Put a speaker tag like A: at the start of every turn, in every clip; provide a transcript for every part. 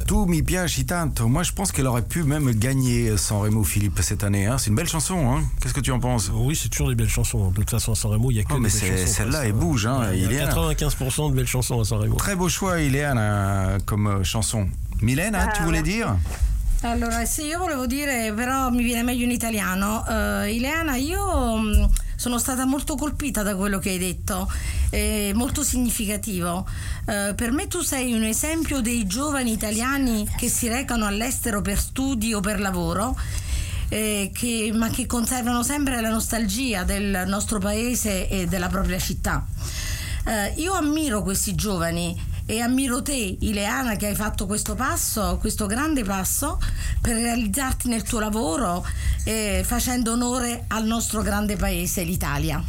A: Tu mi piaci tanto. Moi, je pense qu'elle aurait pu même gagner Sanremo, Philippe, cette année. Hein. C'est une belle chanson. Hein. Qu'est-ce que tu en penses?
B: Oui, c'est toujours des belles chansons. De toute façon, à Sanremo, il n'y a que des belles chansons.
A: Celle-là, elle bouge. Hein.
B: Il y a 95% de belles chansons à Sanremo.
A: Très beau choix, Ileana, comme chanson. Milena, tu voulais dire?
C: Allora, sì, io volevo dire, però mi viene meglio in italiano. Ileana, io sono stata molto colpita da quello che hai detto, molto significativo. Per me tu sei un esempio dei giovani italiani che si recano all'estero per studi o per lavoro, ma che conservano sempre la nostalgia del nostro paese e della propria città. Io ammiro questi giovani e ammiro te, Ileana, che hai fatto questo grande passo per realizzarti nel tuo lavoro, facendo onore al nostro grande paese, l'Italia.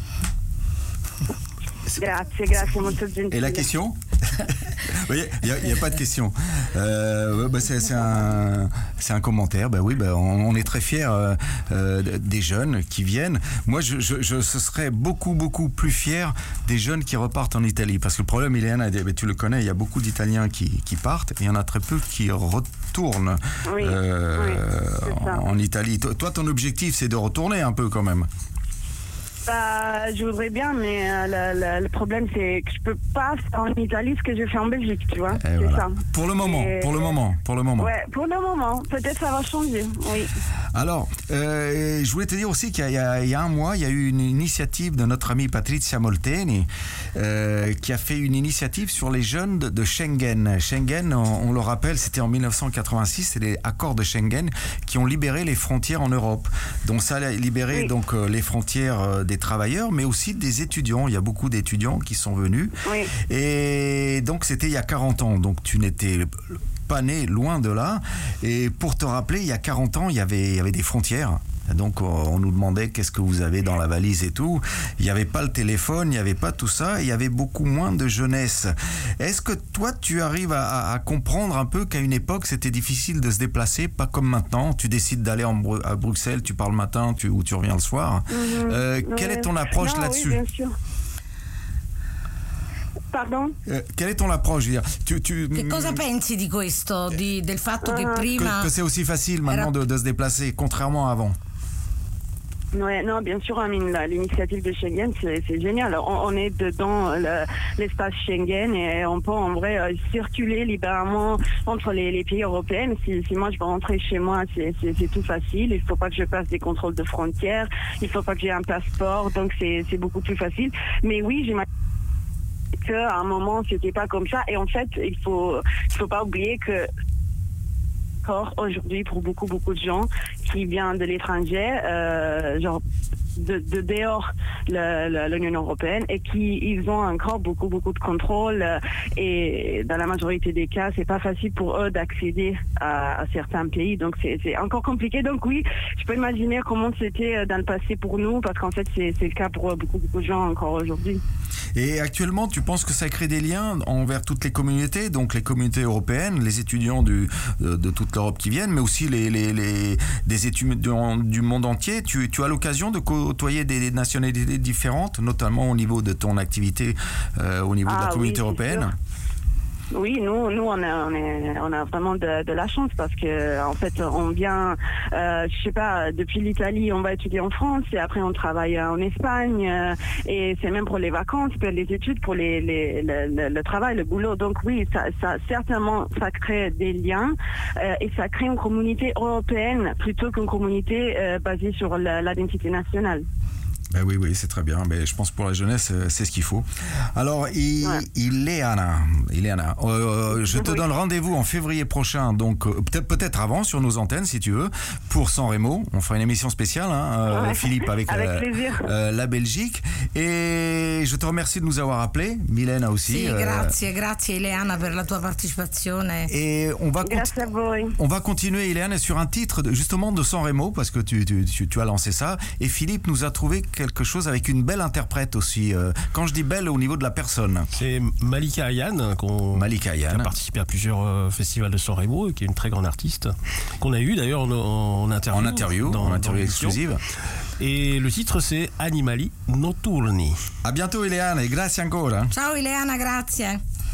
D: Grazie, molto gentile.
A: Et la question? Oui, il n'y a pas de question. C'est un commentaire. Oui, on est très fiers des jeunes qui viennent. Moi, je serais beaucoup plus fier des jeunes qui repartent en Italie. Parce que le problème, Ileana, tu le connais, il y a beaucoup d'Italiens qui partent et il y en a très peu qui retournent en Italie. Toi, ton objectif, c'est de retourner un peu quand même.
D: Je voudrais bien, mais le problème c'est que je peux pas faire en Italie ce que je fais en Belgique, tu vois. C'est
A: voilà.
D: ça.
A: Pour le moment.
D: Ouais, pour le moment. Peut-être ça va changer, oui.
A: Alors, je voulais te dire aussi qu'il y a un mois, il y a eu une initiative de notre amie Patrizia Molteni qui a fait une initiative sur les jeunes de Schengen. Schengen, on le rappelle, c'était en 1986, c'est les accords de Schengen qui ont libéré les frontières en Europe. Donc ça a libéré donc les frontières des travailleurs, mais aussi des étudiants. Il y a beaucoup d'étudiants qui sont venus. Oui. Et donc c'était il y a 40 ans. Donc tu n'étais pas né, loin de là. Et pour te rappeler, il y a 40 ans, il y avait des frontières. Donc on nous demandait qu'est-ce que vous avez dans la valise et tout. Il n'y avait pas le téléphone, il n'y avait pas tout ça. Il y avait beaucoup moins de jeunesse. Est-ce que toi, tu arrives à comprendre un peu qu'à une époque, c'était difficile de se déplacer, pas comme maintenant. Tu décides d'aller à Bruxelles, tu pars le matin ou tu reviens le soir. Quelle est ton approche là-dessus?
D: Oui, bien sûr. Pardon?
A: Quelle est ton approche?
C: Che cosa pensi di questo, del fatto che prima...
A: Que c'est aussi facile maintenant de se déplacer, contrairement à avant?
D: Ouais, non, bien sûr, l'initiative de Schengen, c'est génial. On est dedans l'espace Schengen et on peut en vrai circuler librement entre les pays européens. Si moi je veux rentrer chez moi, c'est tout facile. Il ne faut pas que je passe des contrôles de frontières. Il ne faut pas que j'ai un passeport. Donc c'est beaucoup plus facile. Mais oui, j'imagine qu'à un moment, c'était pas comme ça. Et en fait, il faut pas oublier que aujourd'hui, pour beaucoup de gens qui viennent de l'étranger, genre de dehors l'Union européenne, et ils ont encore beaucoup de contrôles, et dans la majorité des cas, c'est pas facile pour eux d'accéder à certains pays, donc c'est encore compliqué. Donc oui, je peux imaginer comment c'était dans le passé pour nous, parce qu'en fait c'est le cas pour beaucoup de gens encore aujourd'hui.
A: Et actuellement, tu penses que ça crée des liens envers toutes les communautés, donc les communautés européennes, les étudiants de toute l'Europe qui viennent, mais aussi des étudiants du monde entier. Tu as l'occasion de côtoyer des nationalités différentes, notamment au niveau de ton activité, au niveau de la communauté européenne?
D: Sûr. Oui, nous on a vraiment de la chance, parce que en fait on vient, je sais pas, depuis l'Italie on va étudier en France et après on travaille en Espagne, et c'est même pour les vacances, pour les études, pour le travail, le boulot. Donc oui, ça certainement ça crée des liens, et ça crée une communauté européenne plutôt qu'une communauté basée sur l'identité nationale.
A: Ben oui, c'est très bien. Mais je pense que pour la jeunesse, c'est ce qu'il faut. Alors, Ileana, je te donne rendez-vous en février prochain, donc peut-être avant sur nos antennes, si tu veux, pour Sanremo. On fera une émission spéciale, Philippe, avec la Belgique. Et je te remercie de nous avoir appelés, Milena aussi.
C: Sì, grazie Ileana per la tua partecipazione.
A: Et on va continuer, Ileana, sur un titre justement de Sanremo, parce que tu as lancé ça. Et Philippe nous a trouvé quelque chose avec une belle interprète aussi. Quand je dis belle, au niveau de la personne.
B: C'est Malika Ayane, qui a participé à plusieurs festivals de Sanremo, et qui est une très grande artiste, qu'on a eu d'ailleurs en interview
A: exclusive.
B: Et le titre, c'est Animali Notturni.
A: À bientôt, Ileana, et grazie ancora.
C: Ciao Ileana, grazie.